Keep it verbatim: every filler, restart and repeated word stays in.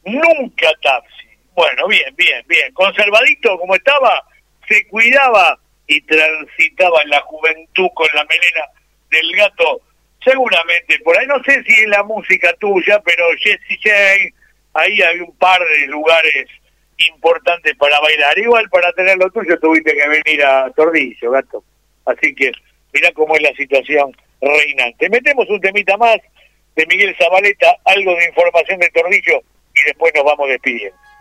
nunca taxi. Bueno, bien, bien, bien. Conservadito como estaba, se cuidaba y transitaba en la juventud con la melena del gato. Seguramente, por ahí no sé si es la música tuya, pero Jessie Jane, ahí hay un par de lugares importantes para bailar. Igual para tener lo tuyo tuviste que venir a Tordillo, gato. Así que mirá cómo es la situación reinante. Metemos un temita más de Miguel Zabaleta, algo de información de Tordillo y después nos vamos despidiendo.